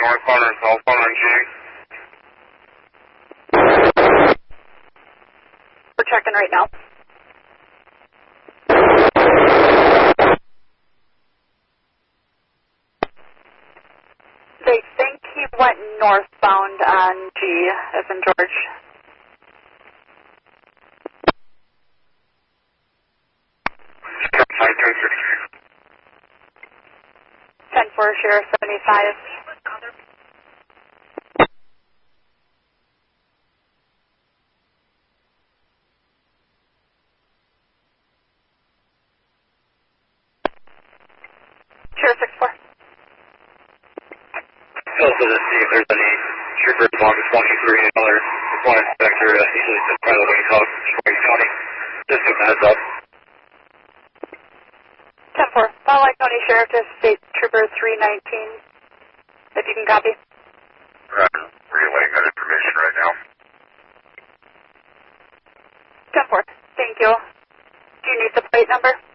northbound or southbound on G. We're checking right now. They think he went northbound on G, as in George. 10-4, Sheriff 75. Sheriff 64. Also to see if there's any troopers along the 23 and other supply inspector easily sent by the way out in Troy County. Just give them a heads up. 10-4. Lake County Sheriff to State Trooper 319. If you can copy. Roger. Relaying that information right now. 10-4. Thank you. Do you need the plate number?